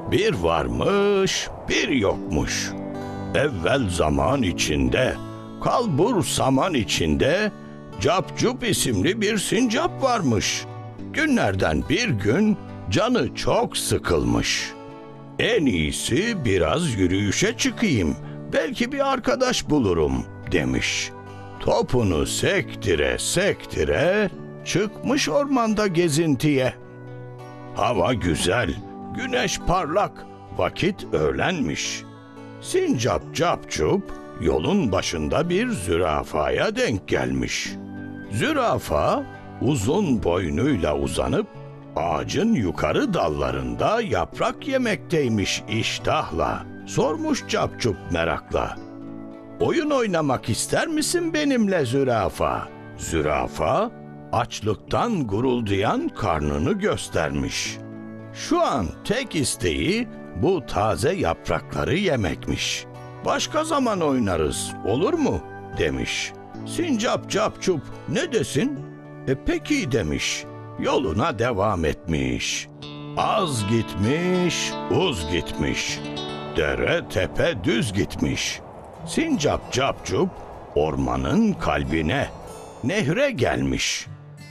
Bir varmış, bir yokmuş. Evvel zaman içinde, kalbur saman içinde, Capcup isimli bir sincap varmış. Günlerden bir gün canı çok sıkılmış. En iyisi biraz yürüyüşe çıkayım, belki bir arkadaş bulurum demiş. Topunu sektire sektire çıkmış ormanda gezintiye. Hava güzel, güneş parlak, vakit öğlenmiş. Sincap Capcup yolun başında bir zürafaya denk gelmiş. Zürafa uzun boynuyla uzanıp ağacın yukarı dallarında yaprak yemekteymiş iştahla. Sormuş Capcup merakla. Oyun oynamak ister misin benimle zürafa? Zürafa açlıktan guruldayan karnını göstermiş. Şu an tek isteği bu taze yaprakları yemekmiş. Başka zaman oynarız, olur mu? Demiş. Sincap Capcup ne desin? Peki demiş. Yoluna devam etmiş. Az gitmiş, uz gitmiş. Dere tepe düz gitmiş. Sincap Capcup ormanın kalbine, nehre gelmiş.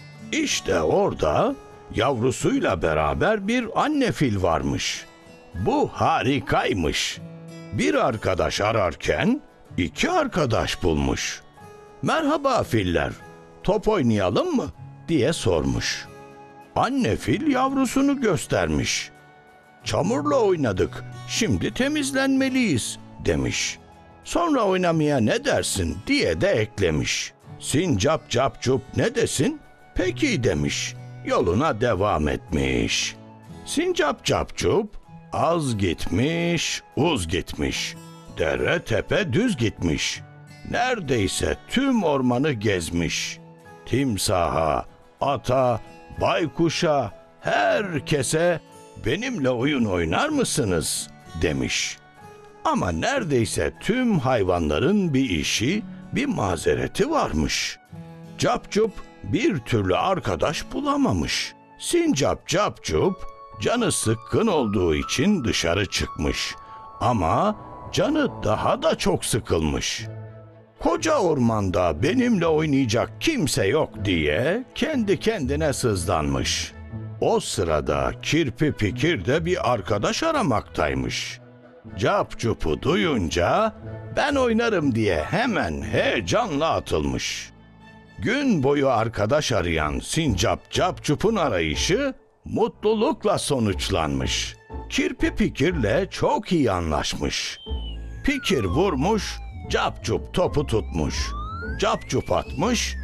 İşte orada yavrusuyla beraber bir anne fil varmış. Bu harikaymış. Bir arkadaş ararken iki arkadaş bulmuş. "Merhaba filler, top oynayalım mı?" diye sormuş. Anne fil yavrusunu göstermiş. "Çamurla oynadık, şimdi temizlenmeliyiz," demiş. "Sonra oynamaya ne dersin?" diye de eklemiş. Sincap Capcup ne desin? "Peki," demiş. Yoluna devam etmiş. Sincap Capcup az gitmiş, uz gitmiş. Dere tepe düz gitmiş. Neredeyse tüm ormanı gezmiş. Timsaha, ata, baykuşa, herkese "Benimle oyun oynar mısınız?" demiş. Ama neredeyse tüm hayvanların bir işi, bir mazereti varmış. Capcup bir türlü arkadaş bulamamış. Sincap Capcup canı sıkkın olduğu için dışarı çıkmış. Ama canı daha da çok sıkılmış. Koca ormanda benimle oynayacak kimse yok diye kendi kendine sızlanmış. O sırada Kirpi Pikir de bir arkadaş aramaktaymış. Capcup'u duyunca "Ben oynarım," diye hemen heyecanla atılmış. Gün boyu arkadaş arayan Sincap Capcup'un arayışı mutlulukla sonuçlanmış. Kirpi Pikir'le çok iyi anlaşmış. Pikir vurmuş, Capcup topu tutmuş. Capcup atmış,